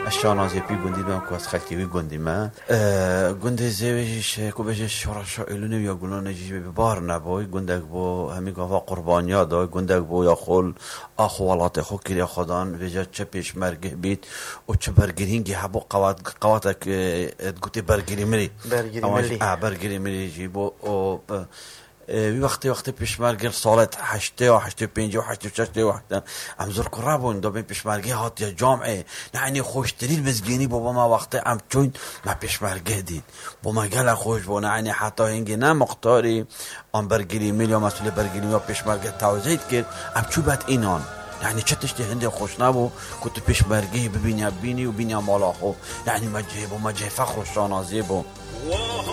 شانازی پی گندی دم که از خلکی وی گندی من گنده زیویش کو بهش شورش ایلونه یا گلونه جیب بار نبای گندک بو همی گاوا قربانیا دای گندک بو یا خول اخوالات خو کلی خدان وجا چه پیش مرگ بیت و چه برگرینگی هبو قواتک گوتی برگری مری برگری مری جیبو وقتی پیشمرگی سالت 80 و 85 و 86 و ام زور قربون دو پیشمرگی هات یا جامعه یعنی خوشترین مزگینی بابا ما وقتی ام چون ما پیشمرگی دید با ما گله خوش بونه یعنی حتی اینگه نه مقداری ام برگری میل یا مسئول برگری یا پیشمرگی توضیح کرد ام چو بد اینان یعنی چتش هنده خوش نبو که تو پیشمرگی ببینی و بینی مالا خو یعنی مجه فخر و شانازی بو